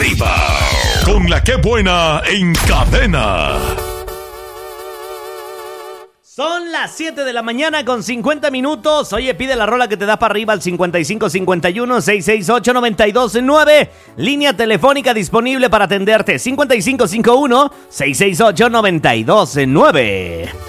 arriba. Con la que buena en cadena. Son las 7 de la mañana con 50 minutos. Oye, pide la rola que te da para arriba al 5551-668-929. Línea telefónica disponible para atenderte. 5551-668-929.